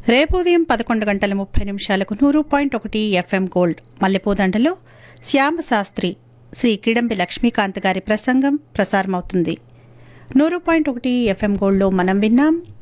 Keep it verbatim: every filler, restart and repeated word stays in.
రేపు ఉదయం పదకొండు గంటల ముప్పై నిమిషాలకు నూరు పాయింట్ ఒకటి ఎఫ్ఎం గోల్డ్ మల్లెపూదండలో శ్యామశాస్త్రి శ్రీ కిడంబి లక్ష్మీకాంత్ గారి ప్రసంగం ప్రసారమవుతుంది. నూరు పాయింట్ ఒకటి ఎఫ్ఎం గోల్డ్లో మనం విన్నాం